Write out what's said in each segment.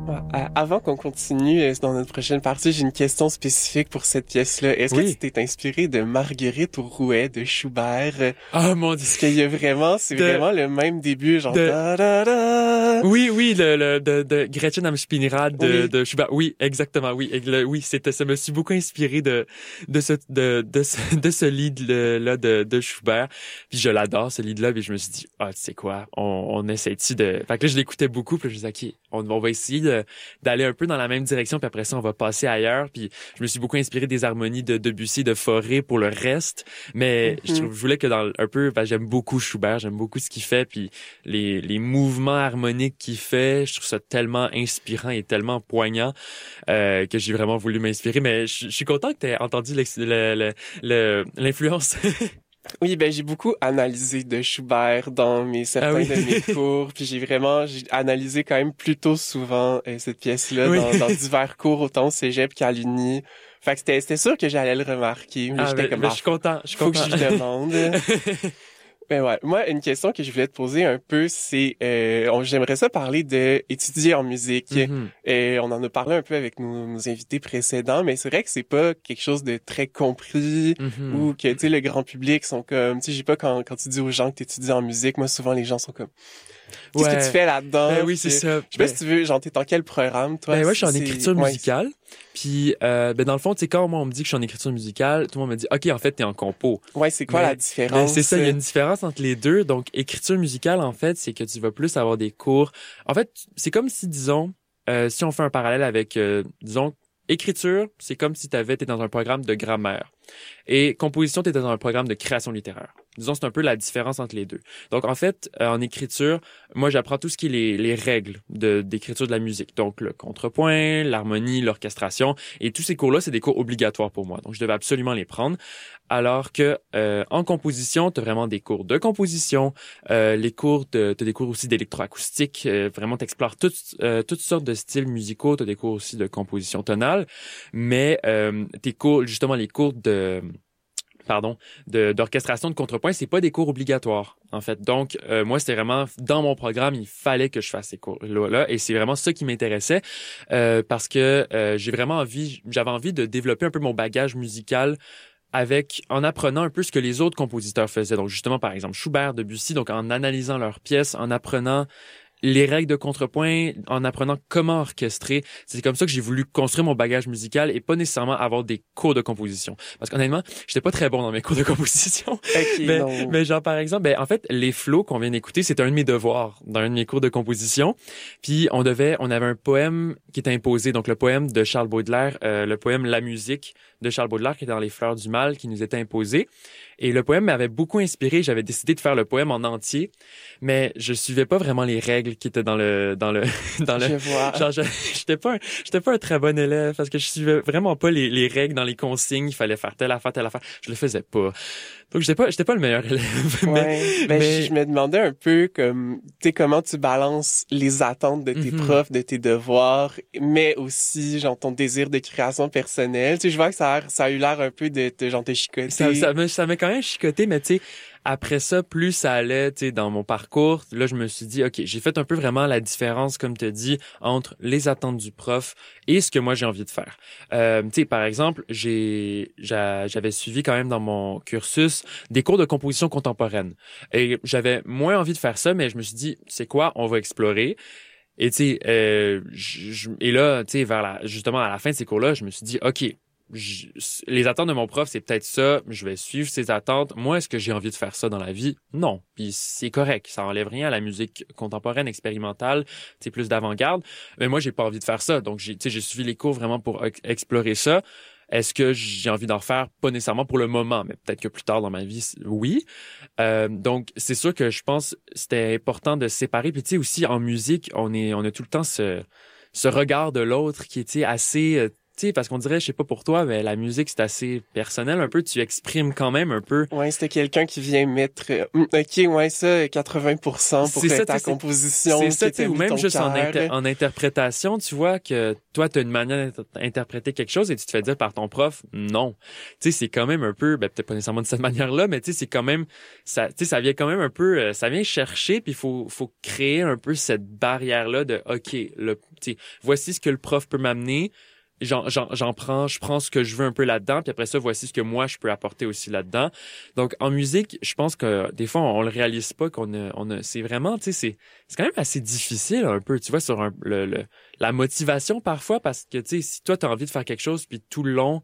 Avant qu'on continue dans notre prochaine partie, j'ai une question spécifique pour cette pièce-là. Est-ce que tu t'es inspiré de Marguerite au Rouet de Schubert? Ah, mon Dieu! Parce qu'il y a vraiment, vraiment le même début, genre da, da, da. Oui, de Gretchen am Spinnrad de Schubert. Oui, exactement, oui. Oui, ça me suis beaucoup inspiré de ce lead-là de Schubert. Puis je l'adore, ce lead-là, puis je me suis dit, tu sais quoi, on essaie-tu de... Fait que là, je l'écoutais beaucoup, puis je me suis dit, OK, on va essayer d'aller un peu dans la même direction, puis après ça, on va passer ailleurs. Puis je me suis beaucoup inspiré des harmonies de Debussy, de Fauré pour le reste. Mais je voulais que j'aime beaucoup Schubert, j'aime beaucoup ce qu'il fait, puis les mouvements harmoniques qu'il fait, je trouve ça tellement inspirant et tellement poignant que j'ai vraiment voulu m'inspirer. Mais je suis content que tu aies entendu l'influence. Oui, j'ai beaucoup analysé de Schubert dans certains de mes cours, puis j'ai analysé quand même plutôt souvent cette pièce-là dans divers cours, autant au cégep qu'à l'uni. Fait que c'était sûr que j'allais le remarquer. Mais j'étais comme, je suis content. Faut que je demande. Moi, une question que je voulais te poser un peu, c'est j'aimerais ça parler de étudier en musique. On en a parlé un peu avec nos invités précédents, mais c'est vrai que c'est pas quelque chose de très compris ou que, tu sais, le grand public sont comme, tu sais, j'ai pas quand tu dis aux gens que t'étudies en musique, moi, souvent, les gens sont comme, qu'est-ce que tu fais là-dedans? Oui, c'est ça. Je sais pas si tu veux, genre, t'es dans quel programme, toi? Je suis en écriture musicale. Puis, dans le fond, tu sais, quand moi, on me dit que je suis en écriture musicale, tout le monde me dit, OK, en fait, t'es en compo. Ouais, c'est quoi la différence? C'est ça, il y a une différence entre les deux. Donc, écriture musicale, en fait, c'est que tu vas plus avoir des cours. En fait, c'est comme si, disons, si on fait un parallèle avec, disons, écriture, c'est comme si t'es dans un programme de grammaire. Et composition, t'es dans un programme de création littéraire. Disons, c'est un peu la différence entre les deux. Donc, en fait, en écriture, moi, j'apprends tout ce qui est les règles d'écriture de la musique. Donc, le contrepoint, l'harmonie, l'orchestration. Et tous ces cours-là, c'est des cours obligatoires pour moi. Donc, je devais absolument les prendre. Alors que en composition, t'as vraiment des cours de composition, t'as des cours aussi d'électroacoustique. Vraiment, t'explores toutes sortes de styles musicaux. T'as des cours aussi de composition tonale. Mais tes cours, justement, les cours d'orchestration de contrepoint, c'est pas des cours obligatoires, en fait. Donc, moi, c'était vraiment, dans mon programme, il fallait que je fasse ces cours-là, et c'est vraiment ça qui m'intéressait, parce que j'avais envie de développer un peu mon bagage musical en apprenant un peu ce que les autres compositeurs faisaient. Donc, justement, par exemple, Schubert, Debussy, donc en analysant leurs pièces, en apprenant les règles de contrepoint, en apprenant comment orchestrer. C'est comme ça que j'ai voulu construire mon bagage musical et pas nécessairement avoir des cours de composition. Parce qu'honnêtement, j'étais pas très bon dans mes cours de composition. Mais genre, par exemple, en fait, les flots qu'on vient d'écouter, c'était un de mes devoirs dans un de mes cours de composition. Puis, on avait un poème qui était imposé. Donc, le poème de Charles Baudelaire, le poème La musique de Charles Baudelaire qui est dans Les Fleurs du Mal, qui nous était imposé. Et le poème m'avait beaucoup inspiré. J'avais décidé de faire le poème en entier, mais je suivais pas vraiment les règles qui étaient dans le. Je vois. Genre, j'étais pas un très bon élève parce que je suivais vraiment pas les règles dans les consignes. Il fallait faire telle affaire. Je le faisais pas. Donc, j'étais pas le meilleur élève. Mais je me demandais un peu comme, tu sais, comment tu balances les attentes de tes profs, de tes devoirs, mais aussi, genre, ton désir de création personnelle. Tu sais, je vois que ça a eu l'air un peu de te chicoter. Ça m'a quand même chicoté, mais tu sais, après ça, plus ça allait, tu sais, dans mon parcours, là, je me suis dit, OK, j'ai fait un peu vraiment la différence, comme tu as dit, entre les attentes du prof et ce que moi j'ai envie de faire. Tu sais, par exemple, j'avais suivi quand même dans mon cursus des cours de composition contemporaine. Et j'avais moins envie de faire ça, mais je me suis dit, c'est quoi, on va explorer. Et tu sais, et là, tu sais, justement, à la fin de ces cours-là, je me suis dit, OK, les attentes de mon prof, c'est peut-être ça, je vais suivre ses attentes. Moi, est-ce que j'ai envie de faire ça dans la vie? Non. Puis c'est correct, ça enlève rien à la musique contemporaine, expérimentale, c'est plus d'avant-garde. Mais moi, j'ai pas envie de faire ça. Donc, j'ai suivi les cours vraiment pour explorer ça. Est-ce que j'ai envie d'en refaire? Pas nécessairement pour le moment, mais peut-être que plus tard dans ma vie, oui. Donc, c'est sûr que je pense que c'était important de séparer. Puis tu sais, aussi, en musique, on a tout le temps ce regard de l'autre qui est assez... sais, parce qu'on dirait, je sais pas pour toi, mais la musique, c'est assez personnel un peu. Tu exprimes quand même un peu. Ouais, c'était quelqu'un qui vient mettre, ok, ouais, ça, 80% pour ça, ta composition. C'est ça, tu sais, ou même juste en interprétation, tu vois, que toi, t'as une manière d'interpréter quelque chose et tu te fais dire par ton prof, non. Tu sais, c'est quand même un peu, peut-être pas nécessairement de cette manière-là, mais tu sais, c'est quand même, ça, tu sais, ça vient quand même un peu, ça vient chercher, puis faut créer un peu cette barrière-là de, ok, tu sais, voici ce que le prof peut m'amener. Je prends ce que je veux un peu là-dedans, puis après ça, voici ce que moi je peux apporter aussi là-dedans. Donc en musique, je pense que des fois on le réalise pas c'est vraiment, tu sais, c'est quand même assez difficile un peu, tu vois, sur la motivation parfois, parce que tu sais, si toi t'as envie de faire quelque chose, puis tout le long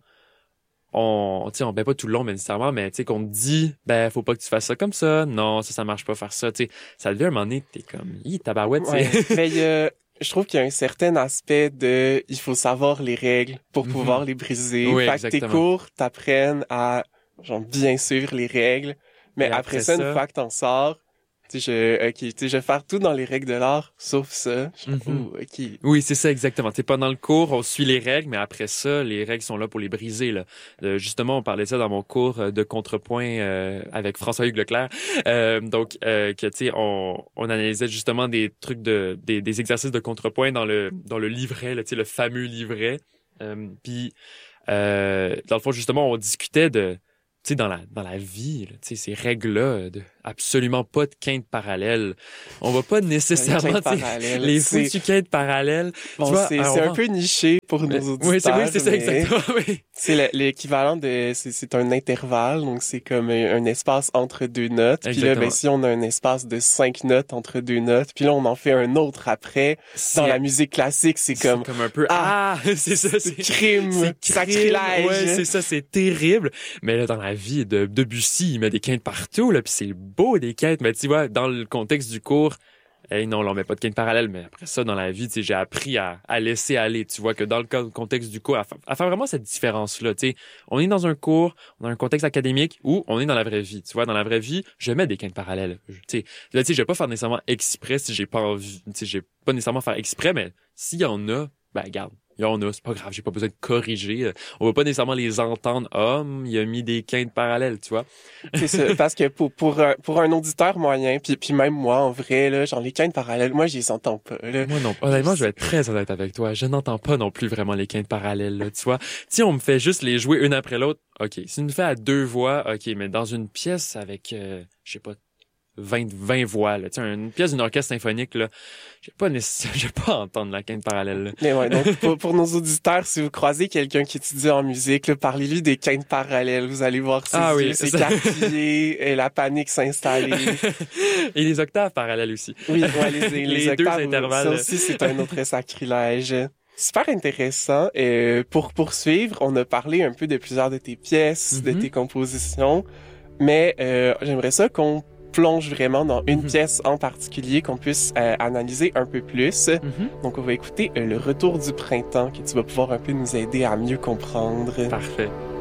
pas tout le long nécessairement, mais tu sais qu'on te dit faut pas que tu fasses ça comme ça, non, ça marche pas faire ça, tu sais, ça devient un moment donné, t'es comme tabarouette, tu sais. Ouais, mais je trouve qu'il y a un certain aspect de il faut savoir les règles pour pouvoir les briser. Oui, fait que tes cours t'apprennent à bien suivre les règles, mais après ça, une fois que t'en sors, je vais faire tout dans les règles de l'art, sauf ça. OK. Oui, c'est ça exactement. T'es pas dans le cours, on suit les règles, mais après ça, les règles sont là pour les briser. Là. Justement, on parlait de ça dans mon cours de contrepoint avec François-Hugues Leclerc. Que tu sais, on analysait justement des trucs des exercices de contrepoint dans le livret, là, tu sais, le fameux livret. Puis dans le fond, justement, on discutait de tu sais, dans la vie, tu sais, ces règles-là, absolument pas de quinte parallèle. On va pas nécessairement, les foutus quintes parallèles. Bon, c'est un peu niché pour nos auditeurs. Oui, c'est ça, exactement, oui. C'est l'équivalent c'est un intervalle, donc c'est comme un espace entre deux notes. Exactement. Puis là, si on a un espace de 5 notes entre deux notes, puis là, on en fait un autre après. Dans la musique classique, c'est comme un peu, c'est ça, c'est crime, sacrilège. Ouais, c'est ça, c'est terrible. Mais là, dans la vie de Debussy, il met des quintes partout, là, puis c'est beau, des quintes. Mais tu vois, dans le contexte du cours, non, là, on met pas de quinte parallèle, mais après ça, dans la vie, tu sais, j'ai appris à laisser aller. Tu vois que dans le contexte du cours, à faire vraiment cette différence-là, tu sais, on est dans un cours, on a un contexte académique ou on est dans la vraie vie. Tu vois, dans la vraie vie, je mets des quintes parallèles. Tu sais, là, tu sais, je vais pas faire nécessairement exprès si j'ai pas envie, tu sais, j'ai pas nécessairement faire exprès, mais s'il y en a, regarde. Il y en a, c'est pas grave, j'ai pas besoin de corriger. On va pas nécessairement les entendre. Il a mis des quintes parallèles, tu vois. C'est ça, parce que pour un auditeur moyen, puis même moi, en vrai, là, genre les quintes parallèles, moi, je les entends pas. Là. Moi non, honnêtement, je vais être très honnête avec toi. Je n'entends pas non plus vraiment les quintes parallèles, là, tu vois. Si on me fait juste les jouer une après l'autre, ok. Si on me fait à 2 voix, ok, mais dans une pièce avec, je sais pas, 20 voix, là. Tu sais, une pièce d'une orchestre symphonique, là. Je vais pas entendre la quinte parallèle, là. Mais ouais, donc, pour nos auditeurs, si vous croisez quelqu'un qui étudie en musique, là, parlez-lui des quintes parallèles. Vous allez voir ses yeux s'écarquiller et la panique s'installer. Et les octaves parallèles aussi. Oui, ouais, les octaves, deux intervalles. Ça aussi, c'est un autre sacrilège. Super intéressant. Pour poursuivre, on a parlé un peu de plusieurs de tes pièces, de tes compositions, mais j'aimerais ça qu'on plonge vraiment dans une pièce en particulier qu'on puisse analyser un peu plus. Donc, on va écouter Le Retour du printemps, que tu vas pouvoir un peu nous aider à mieux comprendre. Parfait.